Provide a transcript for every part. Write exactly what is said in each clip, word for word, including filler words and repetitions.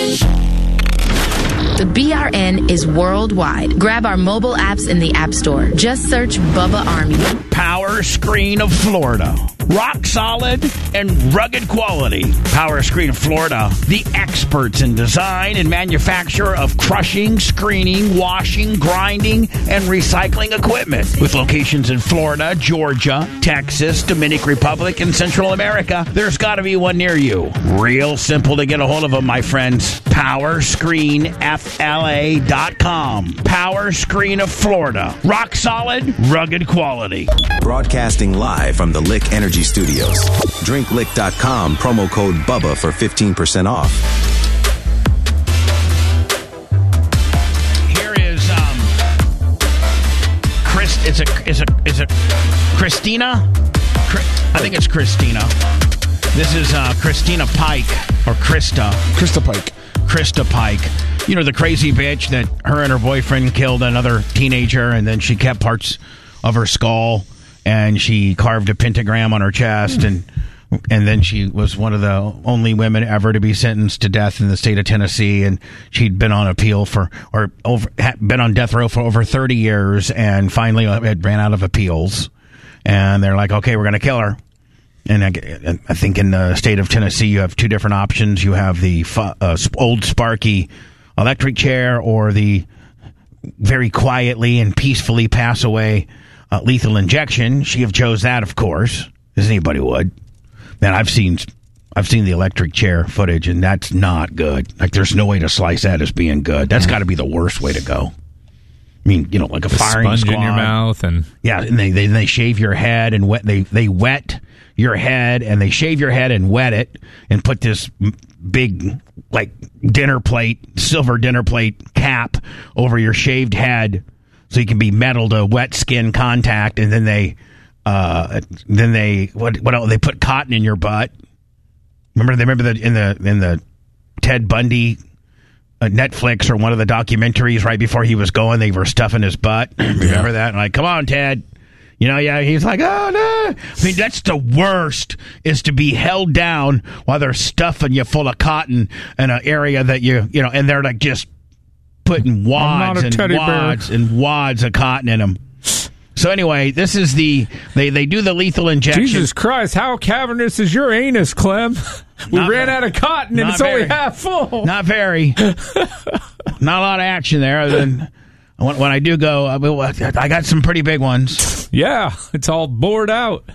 The B R N is worldwide. Grab our mobile apps in the App Store. Just search Bubba Army. Power Screen of Florida. Rock solid and rugged quality. Power Screen of Florida, the experts in design and manufacture of crushing, screening, washing, grinding, and recycling equipment. With locations in Florida, Georgia, Texas, Dominican Republic, and Central America, there's got to be one near you. Real simple to get a hold of them, my friends. Power Screen F L A dot com. Power Screen of Florida. Rock solid, rugged quality. Broadcasting live from the Lick Energy Studios. drink lick dot com, promo code BUBBA for fifteen percent off. Here is um Chris is it is it is it Christina? I think it's Christina. This is uh, Christina Pike or Krista. Krista Pike. Krista Pike. You know, the crazy bitch that her and her boyfriend killed another teenager, and then she kept parts of her skull, and she carved a pentagram on her chest, and and then she was one of the only women ever to be sentenced to death in the state of Tennessee, and she'd been on appeal for, or over, had been on death row for over thirty years, and finally it ran out of appeals, and they're like, okay, we're going to kill her. And I, I think in the state of Tennessee, you have two different options. You have the uh, old Sparky electric chair, or the very quietly and peacefully pass away uh, lethal injection. She have chose that, of course, as anybody would. And I've seen, I've seen the electric chair footage, and that's not good. Like, there's no way to slice that as being good. That's got to be the worst way to go. I mean, you know, like a the firing sponge squad. in your mouth, and yeah, and they, they they shave your head and wet. They they wet your head, and they shave your head and wet it, and put this big, like, dinner plate, silver dinner plate cap over your shaved head, so you can be metal to wet skin contact. And then they, uh, then they what what else? They put cotton in your butt. Remember, they remember that in the in the Ted Bundy uh, Netflix or one of the documentaries right before he was going, they were stuffing his butt. Remember yeah. that? And like, come on, Ted. You know, yeah, he's like, oh, no. I mean, that's the worst, is to be held down while they're stuffing you full of cotton in an area that you, you know, and they're like just putting wads and wads bear. and wads of cotton in them. So anyway, this is the, they, they do the lethal injection. Jesus Christ, how cavernous is your anus, Clem? We not ran very, out of cotton and it's very, only half full. Not very. Not a lot of action there, other than when, when I do go, I got some pretty big ones. Yeah, it's all bored out.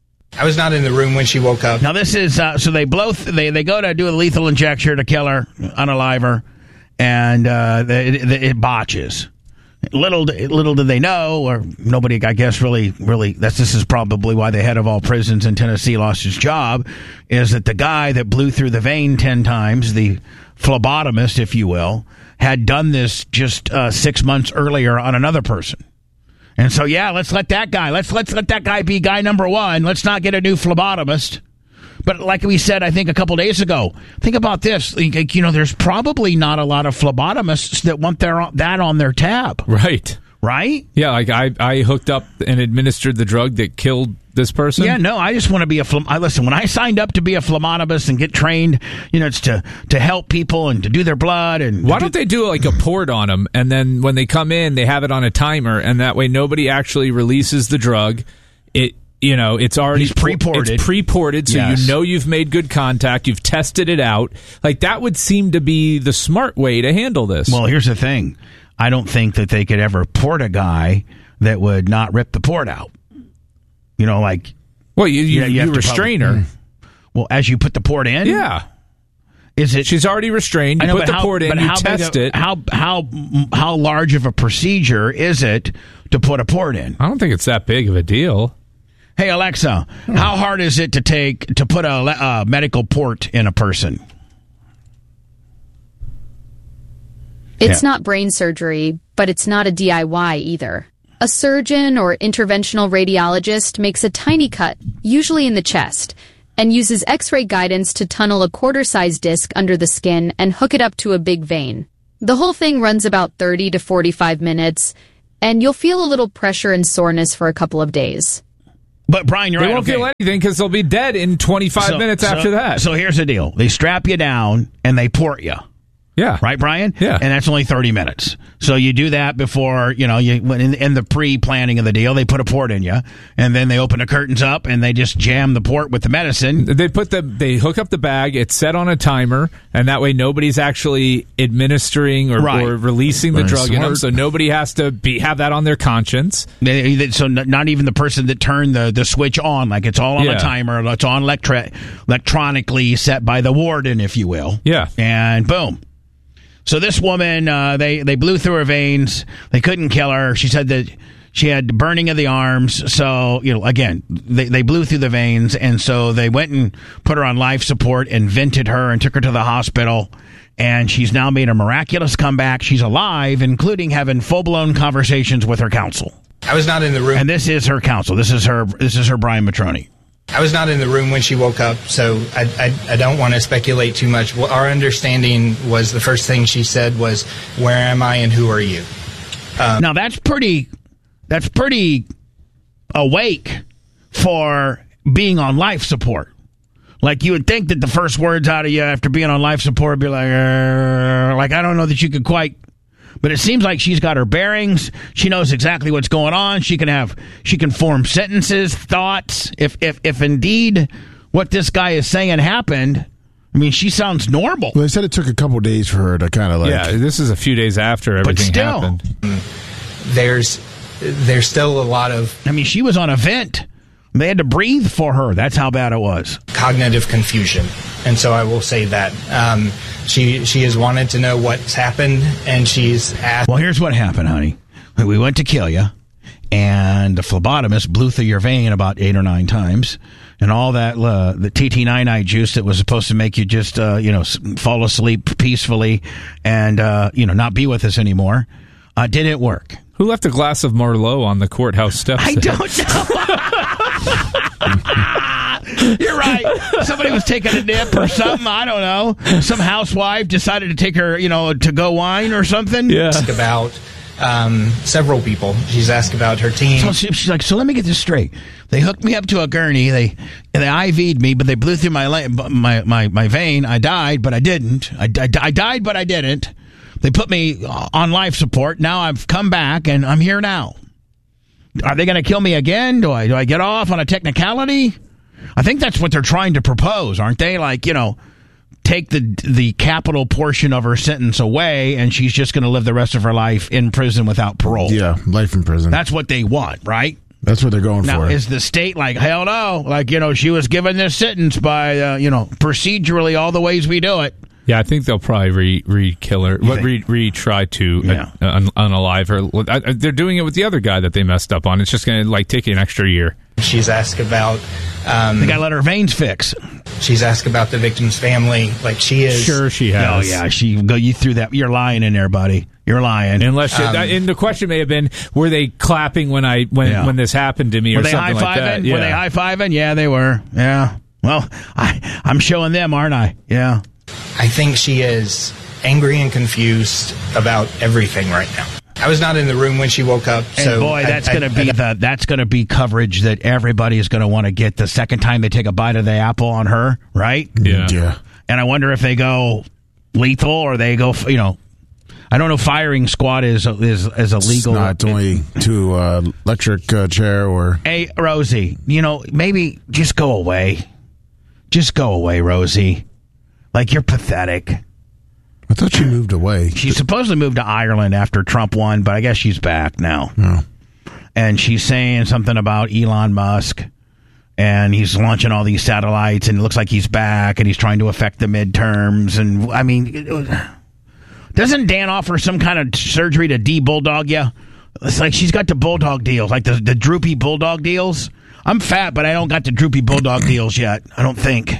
I was not in the room when she woke up. Now this is, uh, so they blow, th- they, they go to do a lethal injection to kill her, unalive her, and uh, it, it, it botches. Little little did they know, or nobody, I guess, really, really, that's, this is probably why the head of all prisons in Tennessee lost his job, is that the guy that blew through the vein ten times, the phlebotomist, if you will, had done this just uh, six months earlier on another person. And so, yeah, let's let that guy, let's, let's let that guy be guy number one. Let's not get a new phlebotomist. But like we said, I think a couple days ago, think about this. Like, you know, there's probably not a lot of phlebotomists that want their that on their tab. Right. Right? Yeah, like I, I hooked up and administered the drug that killed this person. Yeah, no, I just want to be a phleb- I listen, when I signed up to be a phlebotomist and get trained, you know, it's to, to help people and to do their blood. And why do- don't they do like a port on them, and then when they come in, they have it on a timer, and that way nobody actually releases the drug. It You know, it's already He's pre-ported. It's pre-ported, so yes. You know you've made good contact. You've tested it out. Like, that would seem to be the smart way to handle this. Well, here's the thing. I don't think that they could ever port a guy that would not rip the port out. You know, like... Well, you, you, yeah, you, you restrain probably, her. Well, as you put the port in? Yeah. Is it? She's already restrained. You know, put the how, port in, you test a, it. How, how, how large of a procedure is it to put a port in? I don't think it's that big of a deal. Hey, Alexa, hmm. how hard is it to take to put a uh, medical port in a person? It's yeah. not brain surgery, but it's not a D I Y either. A surgeon or interventional radiologist makes a tiny cut, usually in the chest, and uses X-ray guidance to tunnel a quarter-sized disc under the skin and hook it up to a big vein. The whole thing runs about thirty to forty-five minutes, and you'll feel a little pressure and soreness for a couple of days. But, Brian, you're they right. They won't okay. feel anything because they'll be dead in twenty-five so, minutes so, after that. So here's the deal. They strap you down, and they port you. Yeah. Right, Brian? Yeah. And that's only thirty minutes. So you do that before, you know, you when in, in the pre-planning of the deal, they put a port in you, and then they open the curtains up, and they just jam the port with the medicine. They put the they hook up the bag. It's set on a timer, and that way nobody's actually administering or, Right. or releasing the Very drug in them. smart. So nobody has to be have that on their conscience. They, they, so n- not even the person that turned the, the switch on. Like it's all on Yeah. a timer. It's on electri- electronically set by the warden, if you will. Yeah. And boom. So this woman, uh, they, they blew through her veins. They couldn't kill her. She said that she had burning of the arms. So, you know, again, they, they blew through the veins. And so they went and put her on life support and vented her and took her to the hospital. And she's now made a miraculous comeback. She's alive, including having full-blown conversations with her counsel. I was not in the room. And this is her counsel. This is her. This is her Brian Matroni. I was not in the room when she woke up, so I, I, I don't want to speculate too much. Well, our understanding was the first thing she said was, "Where am I and who are you?" Um, now that's pretty. That's pretty awake for being on life support. Like you would think that the first words out of you after being on life support would be like, uh, like I don't know that you could quite. But it seems like she's got her bearings. She knows exactly what's going on. She can have, she can form sentences, thoughts. If if if indeed what this guy is saying happened, I mean, she sounds normal. Well, they said it took a couple of days for her to kind of like. Yeah, this is a few days after everything still. happened. there's there's still a lot of I mean, she was on a vent. They had to breathe for her. That's how bad it was. cognitive confusion, and so I will say that um, she she has wanted to know what's happened, and she's asked. Well, here's what happened, honey. We went to kill you, and the phlebotomist blew through your vein about eight or nine times, and all that uh, the T T ninety juice that was supposed to make you just uh, you know s- fall asleep peacefully and uh, you know not be with us anymore uh, didn't work. Who left a glass of Merlot on the courthouse steps? I don't know. You're right. Somebody was taking a nip or something. I don't know. Some housewife decided to take her, you know, to go wine or something. Yeah. Asked about um, several people. She's asked about her team. So she- she's like, so let me get this straight. They hooked me up to a gurney. They they I V'd me, but they blew through my la- my my, my vein. I died, but I didn't. I, I, I died, but I didn't. They put me on life support. Now I've come back, and I'm here now. Are they going to kill me again? Do I do I get off on a technicality? I think that's what they're trying to propose, aren't they? Like, you know, take the the capital portion of her sentence away, and she's just going to live the rest of her life in prison without parole. Yeah, life in prison. That's what they want, right? That's what they're going Now, for. is the state like, hell no? Like, you know, she was given this sentence by, uh, you know, procedurally all the ways we do it. Yeah, I think they'll probably re, re kill her, You re, re try to Yeah. uh, un, unalive her. I, I, they're doing it with the other guy that they messed up on. It's just going to like take an extra year. She's asked about. Um, They got to let her veins fix. she's asked about the victim's family. Like she is. Sure, she Oh, has. yeah. She go. You threw that. You're lying in there, buddy. You're lying. Unless, you, Um, and the question may have been, were they clapping when I when Yeah. when this happened to me, Were or they high something like that? fiving? Were they high fiving? Yeah, they were. Yeah. Well, I, I'm showing them, aren't I? Yeah. I think she is angry and confused about everything right now. I was not in the room when she woke up, And so boy, that's I- going to I- be the that's going to be coverage that everybody is going to want to get the second time they take a bite of the apple on her, right? Yeah. yeah. And I wonder if they go lethal or they go, you know, I don't know. Firing squad is is is It's illegal. not only to uh, electric uh, chair or. Hey, Rosie, you know, maybe just go away. Just go away, Rosie. Like, you're pathetic. I thought she moved away. She's supposedly moved to Ireland after Trump won, but I guess she's back now. Oh. And she's saying something about Elon Musk, and he's launching all these satellites, and it looks like he's back, and he's trying to affect the midterms. And, I mean, it was, doesn't Dan offer some kind of surgery to de-bulldog you? It's like she's got the bulldog deals, like the, the droopy bulldog deals. I'm fat, but I don't got the droopy bulldog deals yet, I don't think.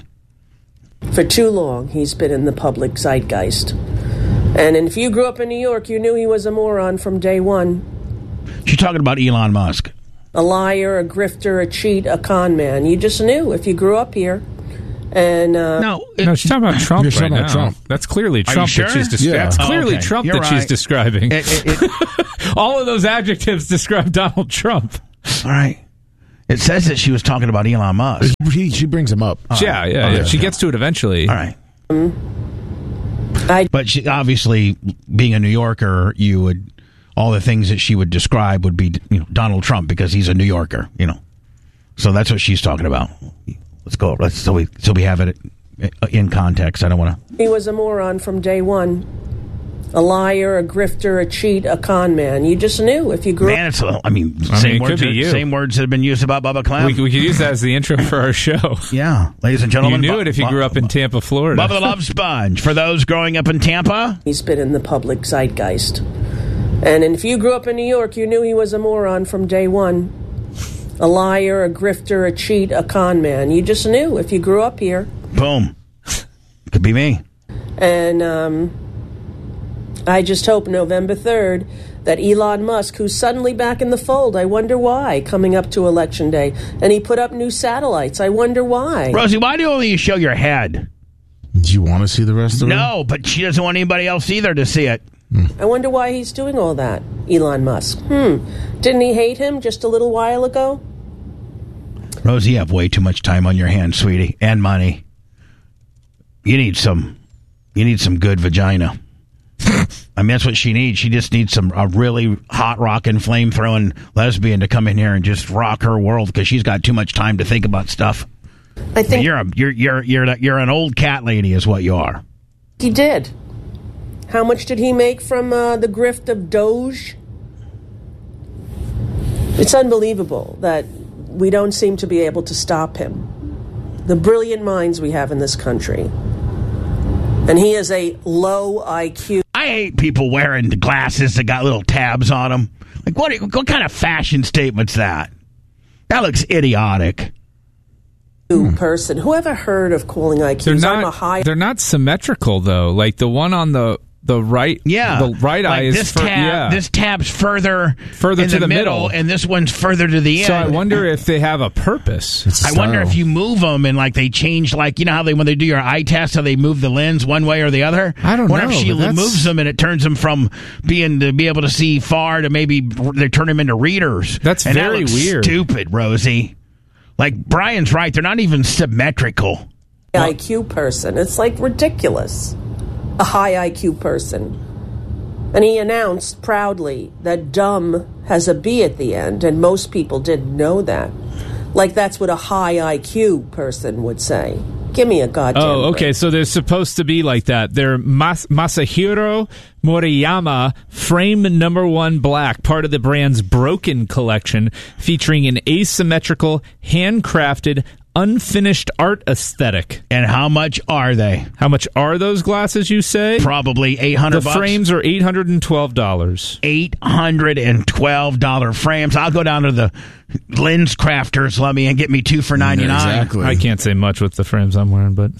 For too long, he's been in the public zeitgeist. And if you grew up in New York, you knew he was a moron from day one. She's talking about Elon Musk. A liar, a grifter, a cheat, a con man. You just knew if you grew up here. And uh, No, No, she's talking about Trump You're right talking about now. Trump. That's clearly you Trump sure? that she's describing. Yeah. That's Oh, clearly okay. Trump You're that she's right. describing. It, it, it, All of those adjectives describe Donald Trump. all right. It says that she was talking about Elon Musk. He, she brings him up. yeah, yeah, yeah. Okay. She gets to it eventually. All right. I, But she, obviously, being a New Yorker, you would all the things that she would describe would be, you know, Donald Trump because he's a New Yorker, you know. So that's what she's talking about. Let's go. Let's so we so we have it in context. I don't want to. he was a moron from day one. A liar, a grifter, a cheat, a con man. You just knew if you grew Man, up. it's a, I mean, I same mean, it words. could be you. Same words that have been used about Bubba Clem. We, we could use that as the intro for our show. Yeah, ladies and You gentlemen, knew Bu- it if you Bu- grew up in Tampa, Florida. Bubba the Love Sponge. For those growing up in Tampa, He's been in the public zeitgeist. And if you grew up in New York, you knew he was a moron from day one. A liar, a grifter, a cheat, a con man. You just knew if you grew up here. boom, could be me. And um, I just hope November third that Elon Musk, who's suddenly back in the fold, I wonder why, coming up to Election Day, and he put up new satellites. I wonder why. Rosie, why do only you show your head? Do you want to see the rest of it? No, but she doesn't want anybody else either to see it. I wonder why he's doing all that, Elon Musk. Hmm. Didn't he hate him just a little while ago? Rosie, you have way too much time on your hands, sweetie, and money. You need some. You need some good vagina. I mean, that's what she needs. She just needs some a really hot rockin', flame throwing lesbian to come in here and just rock her world because she's got too much time to think about stuff. I think You're a you're you're you're you're an old cat lady, is what you are. he did. How much did he make from uh, the grift of Doge? It's unbelievable that we don't seem to be able to stop him. The brilliant minds we have in this country. And he is a low I Q. I hate people wearing the glasses that got little tabs on them. Like, what what kind of fashion statement's that? That looks idiotic. person. Whoever heard of calling I Qs? They're I'm a not. high. They're not symmetrical though. Like the one on the the right. Yeah, the right like eye is this fur- tab. yeah. This tab's further Further in to the, the middle, middle. and this one's further to the end. So I wonder if they have a purpose. It's I wonder style. if you move them and like they change, like you know how they when they do your eye test, how they move the lens one way or the other. I don't wonder know, if she but that's- moves them and it turns them from being to be able to see far to maybe they turn them into readers. That's and very that looks weird. Stupid, Rosie. Like Brian's right; they're not even symmetrical. I Q person. It's like ridiculous. A high I Q person. And he announced proudly that dumb has a B at the end, and most people didn't know that. Like that's what a high I Q person would say. Give me a goddamn Oh, okay. break. So they're supposed to be like that. They're Mas- Masahiro Moriyama Frame Number One Black, part of the brand's Broken collection, featuring an asymmetrical, handcrafted, unfinished art aesthetic. And how much are they? How much are those glasses, you say? Probably eight The hundred bucks. frames are eight hundred twelve dollars. eight hundred twelve dollars frames. I'll go down to the lens crafters, let me, and get me two for ninety-nine. Exactly. I can't say much with the frames I'm wearing, but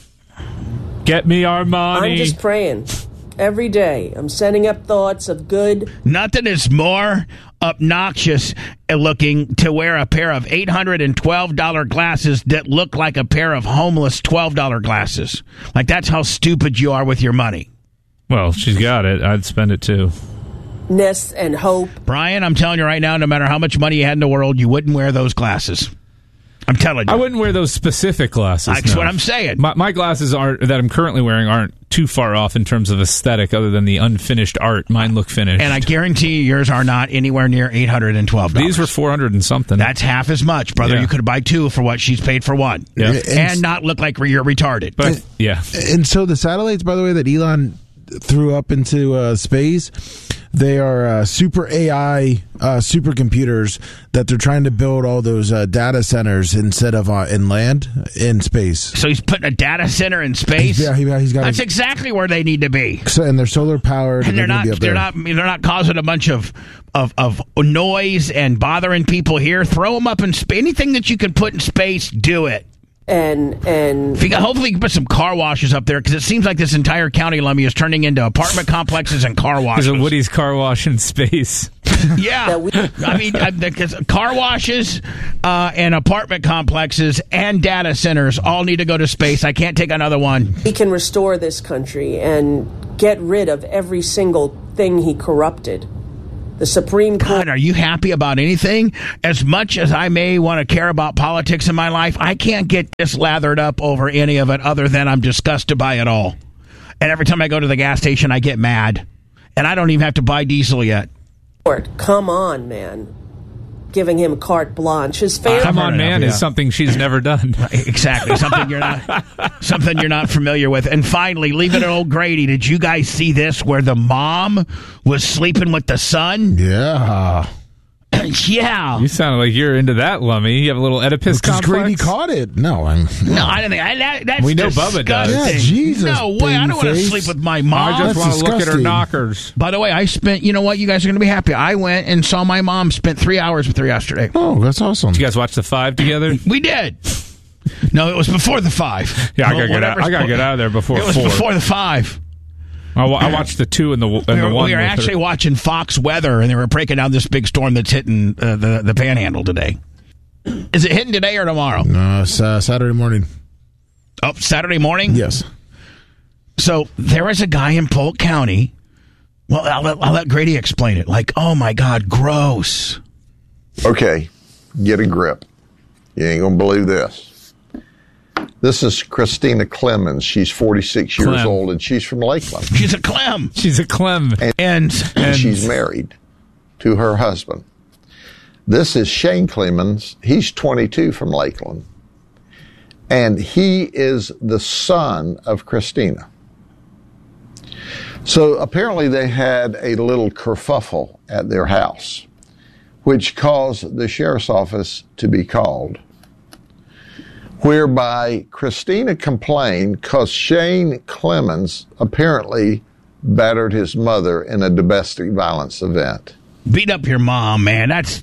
get me Armani. I'm just praying. Every day, I'm sending up thoughts of good. Nothing is more obnoxious looking to wear a pair of eight hundred twelve dollars glasses that look like a pair of homeless twelve dollars glasses. Like, that's how stupid you are with your money. Well, she's got it. I'd spend it too. Ness and hope. Brian, I'm telling you right now, no matter how much money you had in the world, you wouldn't wear those glasses. I'm telling you. I wouldn't wear those specific glasses. That's no. what I'm saying. My, my glasses aren't that I'm currently wearing aren't too far off in terms of aesthetic, other than the unfinished art. Mine look finished. And I guarantee you yours are not anywhere near eight hundred twelve dollars. These were four hundred and something. That's half as much, brother. Yeah. You could buy two for what she's paid for one. Yeah. And, And- not look like you're retarded. but yeah, And so the satellites, by the way, that Elon threw up into uh, space, they are uh, super A I uh, supercomputers that they're trying to build all those uh, data centers instead of uh, in land, in space. So he's putting a data center in space? Yeah, he, he's got. That's his, exactly where they need to be. so, and they're solar powered, And they're not Be up they're there. not they're not causing a bunch of, of, of noise and bothering people here. Throw them up in space. Anything that you can put in space, do it. And and If you can, hopefully you can put some car washes up there because it seems like this entire county, Lummy, is turning into apartment complexes and car washes. there's a Woody's car wash in space. Yeah, that we- I mean, I, because car washes uh, and apartment complexes and data centers all need to go to space. I can't take another one. he can restore this country and get rid of every single thing he corrupted. The Supreme Court. God, are you happy about anything? As much as I may want to care about politics in my life, I can't get this lathered up over any of it other than I'm disgusted by it all. And every time I go to the gas station, I get mad. And I don't even have to buy diesel yet. Come on, man. Giving him carte blanche. His family. Come on, man, enough, yeah. is something she's never done. Exactly. Something you're not something you're not familiar with. And finally, leave it at old Grady. Did you guys see this where the mom was sleeping with the son? Yeah. Yeah. You sound like you're into that, Lummy. You have a little Oedipus Because complex? Grady caught it. No, I'm. No, I don't think I, that, that's We know disgusting. Bubba does. Yeah, Jesus, no way. I don't want to babyface. sleep with my mom. I just that's want to look at her disgusting. knockers. By the way, I spent, you know what? You guys are going to be happy. I went and saw my mom, spent three hours with her yesterday. Oh, that's awesome. Did you guys watch the five together? We did. No, it was before the five. Yeah, I gotta Well, get out. I gotta whatever's- get out of there before It was four. before the five. I, wa- I watched the two and the and We the were, one. we were with actually her. watching Fox Weather, and they were breaking down this big storm that's hitting uh, the, the Panhandle today. Is it hitting today or tomorrow? No, it's uh, Saturday morning. Oh, Saturday morning? Yes. So there is a guy in Polk County. Well, I'll let, I'll let Grady explain it. Like, oh, my God, gross. Okay, get a grip. You ain't going to believe this. This is Christina Clemens. She's forty-six years Clem. old, and she's from Lakeland. She's a Clem. She's a Clem. And, And, and she's married to her husband. This is Shane Clemens. He's twenty-two from Lakeland. And he is the son of Christina. So apparently they had a little kerfuffle at their house, which caused the sheriff's office to be called, whereby Christina complained because Shane Clemens apparently battered his mother in a domestic violence event. beat up your mom, man. That's...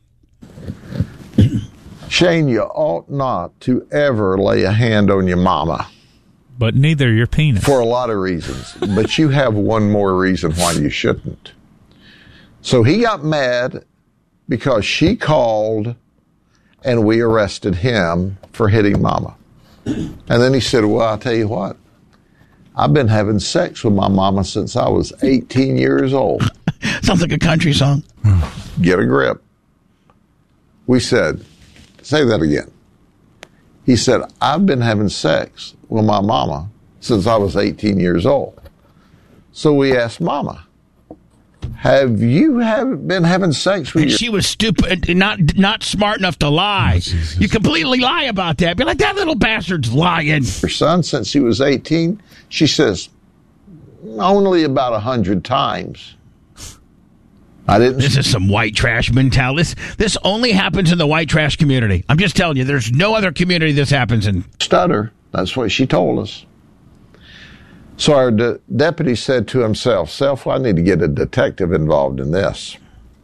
Shane, you ought not to ever lay a hand on your mama. But neither your penis. For a lot of reasons. But you have one more reason why you shouldn't. So he got mad because she called and we arrested him for hitting mama. And then he said, well, I'll tell you what. I've been having sex with my mama since I was eighteen years old. Sounds like a country song. Get a grip. We said, say that again. He said, I've been having sex with my mama since I was eighteen years old. So we asked Mama, have you have been having sex with And your... she was stupid, not not smart enough to lie. You completely lie about that. Be like, that little bastard's lying. your son since he was eighteen? She says, only about a hundred times. I didn't... This is some white trash mentality. This, this only happens in the white trash community. I'm just telling you, there's no other community this happens in. stutter. That's what she told us. So our de- deputy said to himself, Self, I need to get a detective involved in this.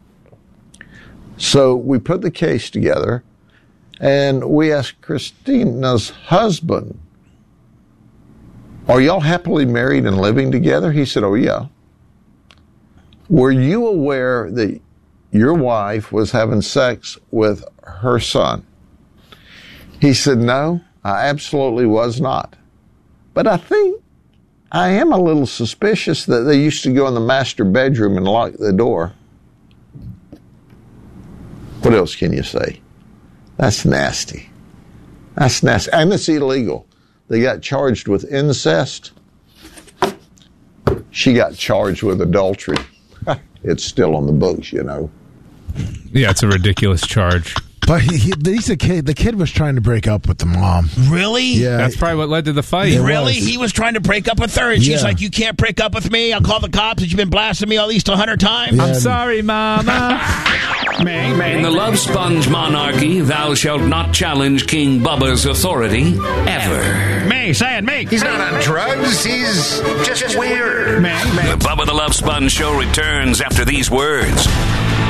So we put the case together and we asked Christina's husband, are y'all happily married and living together? He said, oh, yeah. Were you aware that your wife was having sex with her son? He said, no, I absolutely was not. But I think I am a little suspicious that they used to go in the master bedroom and lock the door. What else can you say? That's nasty. That's nasty. And it's illegal. They got charged with incest. She got charged with adultery. It's still on the books, you know. Yeah, it's a ridiculous charge. But he, he, he's a kid. The kid was trying to break up with the mom. Really? Yeah. That's probably what led to the fight. It Really? was. He was trying to break up with her, and she's Yeah. like, you can't break up with me. I'll call the cops. You've been blasting me at least a hundred times. Yeah. I'm sorry, Mama. In the Love Sponge monarchy, thou shalt not challenge King Bubba's authority ever. Me, say it, me. He's not on drugs. He's just weird. The Bubba the Love Sponge show returns after these words.